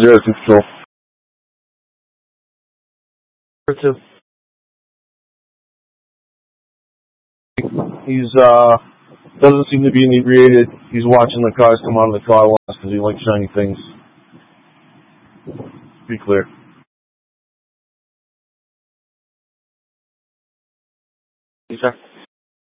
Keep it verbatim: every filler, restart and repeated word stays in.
zero two control. Two. He's, uh, doesn't seem to be inebriated. He's watching the cars come out of the car wash because he likes shiny things. Be clear. Yes, sir.